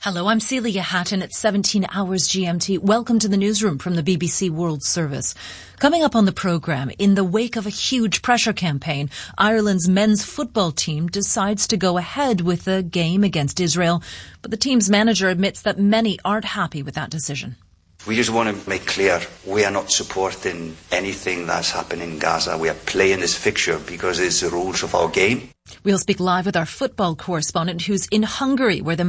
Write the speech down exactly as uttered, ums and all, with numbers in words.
Hello, I'm Celia Hatton at seventeen hours G M T. Welcome to the newsroom from the B B C World Service. Coming up on the programme, in the wake of a huge pressure campaign, Ireland's men's football team decides to go ahead with the game against Israel, but the team's manager admits that many aren't happy with that decision. We just want to make clear we are not supporting anything that's happening in Gaza. We are playing this fixture because it's the rules of our game. We'll speak live with our football correspondent who's in Hungary, where the